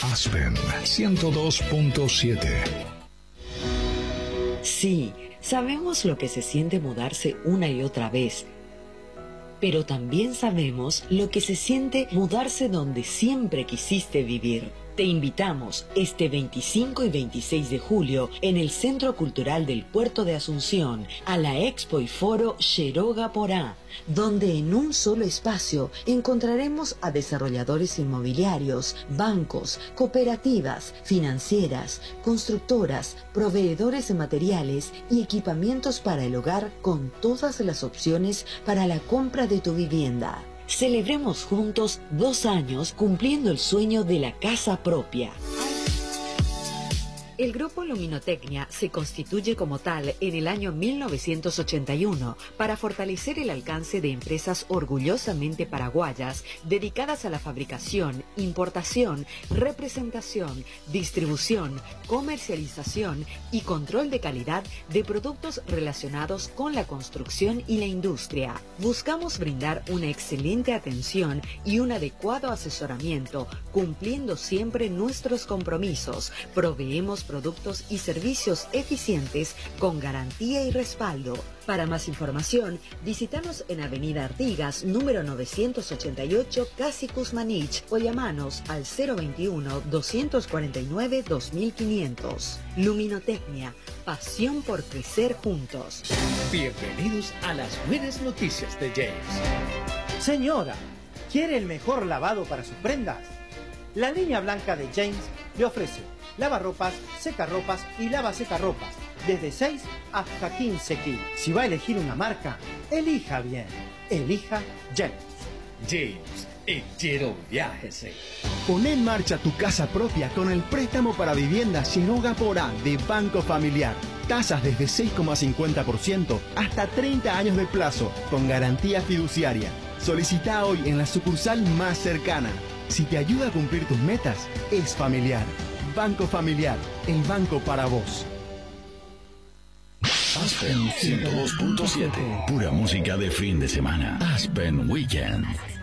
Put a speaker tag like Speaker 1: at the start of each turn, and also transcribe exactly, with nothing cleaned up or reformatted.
Speaker 1: Aspen ciento dos punto siete.
Speaker 2: Sí, sabemos lo que se siente mudarse una y otra vez, pero también sabemos lo que se siente mudarse donde siempre quisiste vivir. Te invitamos este veinticinco y veintiséis de julio en el Centro Cultural del Puerto de Asunción a la Expo y Foro Xiroga Porá, donde en un solo espacio encontraremos a desarrolladores inmobiliarios, bancos, cooperativas, financieras, constructoras, proveedores de materiales y equipamientos para el hogar con todas las opciones para la compra de tu vivienda. Celebremos juntos dos años cumpliendo el sueño de la casa propia. El Grupo Luminotecnia se constituye como tal en el año mil novecientos ochenta y uno para fortalecer el alcance de empresas orgullosamente paraguayas dedicadas a la fabricación, importación, representación, distribución, comercialización y control de calidad de productos relacionados con la construcción y la industria. Buscamos brindar una excelente atención y un adecuado asesoramiento, cumpliendo siempre nuestros compromisos. Proveemos productos y servicios eficientes con garantía y respaldo. Para más información, visítanos en Avenida Artigas, número novecientos ochenta y ocho, Casi Cusmanich, o llamanos al cero veintiuno, doscientos cuarenta y nueve, dos mil quinientos. Luminotecnia, pasión por crecer juntos.
Speaker 3: Bienvenidos a las buenas noticias de James.
Speaker 4: Señora, ¿quiere el mejor lavado para sus prendas? La línea blanca de James le ofrece lavarropas, secarropas y lava secarropas, desde seis hasta quince kilos. Si va a elegir una marca, elija bien. Elija James.
Speaker 3: James, el quiero viájese.
Speaker 5: Pon en marcha tu casa propia con el préstamo para vivienda Xiroga Porá de Banco Familiar. Tasas desde seis coma cincuenta por ciento hasta treinta años de plazo, con garantía fiduciaria. Solicita hoy en la sucursal más cercana. Si te ayuda a cumplir tus metas, es familiar. Banco Familiar, el banco para vos.
Speaker 1: Aspen ciento dos punto siete. Pura música de fin de semana. Aspen Weekend.